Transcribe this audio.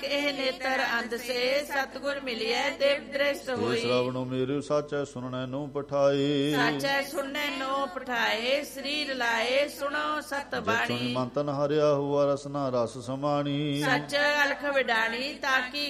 ਇਹ ਨੇਤਰ ਅੰਧ ਸੇ, ਸਤਿਗੁਰ ਮਿਲਿਐ ਦੇਵ ਦ੍ਰਿਸ਼ਟ ਹੋਈ। ਸ਼ਰਵਣੋ ਮੇਰੇ ਸਾਚੈ ਸੁਣਨੈ ਨੂੰ ਪਠਾਏ, ਸਾਚੈ ਸੁਣਨੈ ਨੋ ਪਠਾਏ, ਸਰੀਰ ਲਾਏ ਸੁਣੋ ਸਤ ਬਾਣੀ। ਮੰਤਨ ਹਰਿਆ ਹੁਆ ਰਸਨਾ ਰਸ ਸਮਾਣੀ, ਸੱਚ ਅਲਖ ਵਿਡਾਣੀ ਤਾਕੀ